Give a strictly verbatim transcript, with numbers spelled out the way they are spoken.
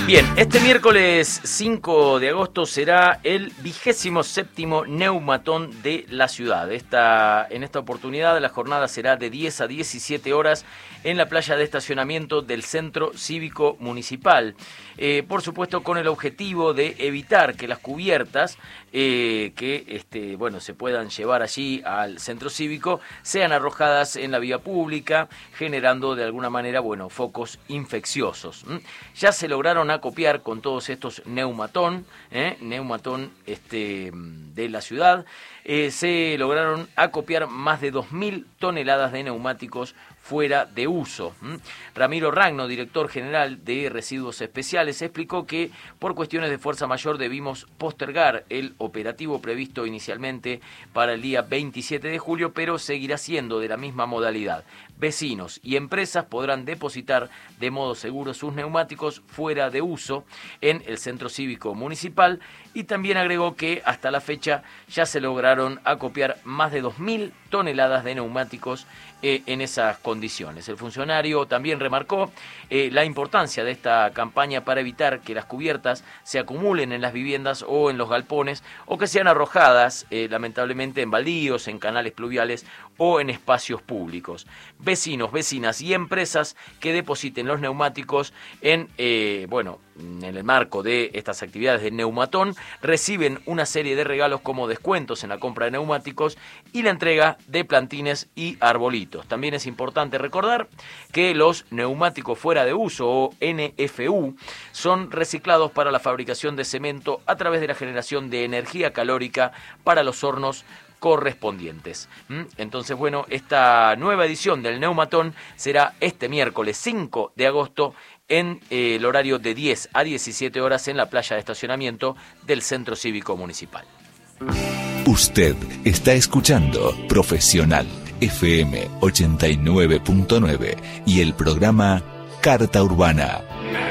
Bien, este miércoles cinco de agosto será el vigésimo séptimo Neumatón de la ciudad. Esta, en esta oportunidad la jornada será de diez a diecisiete horas en la playa de estacionamiento del Centro Cívico Municipal. Eh, por supuesto, con el objetivo de evitar que las cubiertas eh, que este, bueno, se puedan llevar allí al centro cívico sean arrojadas en la vía pública, generando de alguna manera bueno, focos infecciosos. ¿Mm? Ya se lograron acopiar con todos estos neumatón, ¿eh? neumatón este, de la ciudad, eh, se lograron acopiar más de dos mil toneladas de neumáticos fuera de uso. ¿Mm? Ramiro Ragno, director general de Residuos Especiales, explicó que por cuestiones de fuerza mayor debimos postergar el operativo previsto inicialmente para el día veintisiete de julio, pero seguirá siendo de la misma modalidad. Vecinos y empresas podrán depositar de modo seguro sus neumáticos fuera de uso en el Centro Cívico Municipal, y también agregó que hasta la fecha ya se lograron acopiar más de dos mil toneladas de neumáticos eh, en esas condiciones. El funcionario también remarcó eh, la importancia de esta campaña para evitar que las cubiertas se acumulen en las viviendas o en los galpones, o que sean arrojadas eh, lamentablemente en baldíos, en canales pluviales o en espacios públicos. Vecinos, vecinas y empresas que depositen los neumáticos en, eh, bueno, en el marco de estas actividades de Neumatón, reciben una serie de regalos como descuentos en la compra de neumáticos y la entrega de plantines y arbolitos. También es importante recordar que los neumáticos fuera de uso, o N F U, son reciclados para la fabricación de cemento a través de la generación de energía calórica para los hornos correspondientes. Entonces, bueno, esta nueva edición del Neumatón será este miércoles cinco de agosto en eh, el horario de diez a diecisiete horas en la playa de estacionamiento del Centro Cívico Municipal. Usted está escuchando Profesional F M ochenta y nueve punto nueve y el programa Carta Urbana.